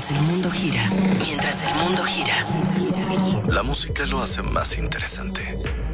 mientras el mundo gira. Mientras el mundo gira. La música lo hace más interesante.